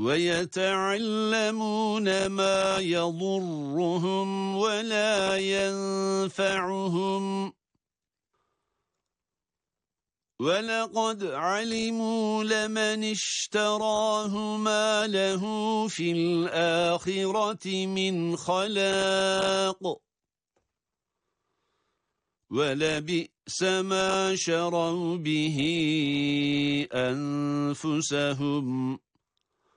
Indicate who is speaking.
Speaker 1: ويتعلمون ما يضرهم ولا ينفعهم ولقد علموا لمن اشتراه ما له في الآخرة من خلاق ولبئس ما شروا به أنفسهم